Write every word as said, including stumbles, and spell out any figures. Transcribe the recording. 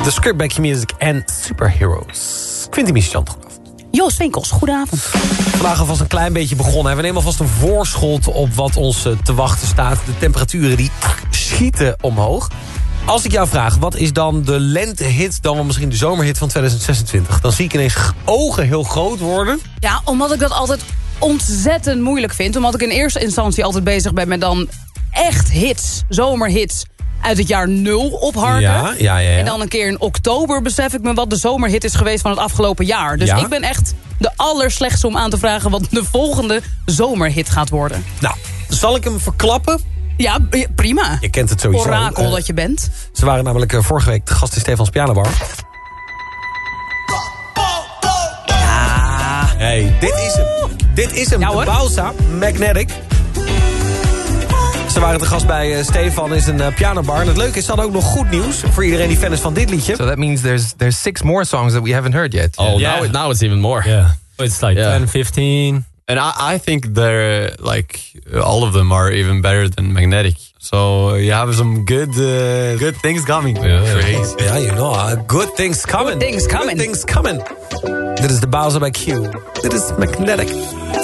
The Scriptback Music en Superheroes. Quinty Michant, goedenavond. Joost Winkels, goedenavond. Vandaag alvast een klein beetje begonnen. We nemen alvast een voorschot op wat ons te wachten staat. De temperaturen die schieten omhoog. Als ik jou vraag, wat is dan de lentehit... dan wel misschien de zomerhit van twintig zesentwintig... dan zie ik ineens ogen heel groot worden. Ja, omdat ik dat altijd ontzettend moeilijk vind. Omdat ik in eerste instantie altijd bezig ben met dan echt hits, zomerhits... uit het jaar nul opharken. Ja, ja, ja, ja. En dan een keer in oktober besef ik me wat de zomerhit is geweest van het afgelopen jaar. Dus ja? ik ben echt de allerslechtste om aan te vragen wat de volgende zomerhit gaat worden. Nou, zal ik hem verklappen? Ja, prima. Je kent het sowieso. Orakel uh, dat je bent. Ze waren namelijk uh, vorige week de gast in Stefans Pianobar. Ja. Hey, dit is hem. Dit is hem. Ja, de hoor. Bausa Magnetic. Ze waren te gast bij uh, Stefan is een uh, pianobar. En het leuke is, ze hadden ook nog goed nieuws voor iedereen die fan is van dit liedje. So that means there's there's six more songs that we haven't heard yet. Oh, Yeah. now it, now it's even more. Yeah. It's like Yeah. ten, fifteen. And I, I think they're like all of them are even better than Magnetic. So uh, you have some good uh, good things coming. Yeah. Crazy. Ja, you know, uh, good things coming. Good things coming. Good things coming. Dit is de Bausa bij Q. Dit is Magnetic.